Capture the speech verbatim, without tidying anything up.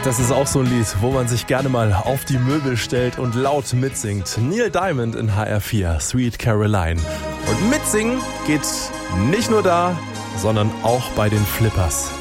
Das ist auch so ein Lied, wo man sich gerne mal auf die Möbel stellt und laut mitsingt. Neil Diamond in H R vier, Sweet Caroline. Und mitsingen geht nicht nur da, sondern auch bei den Flippers.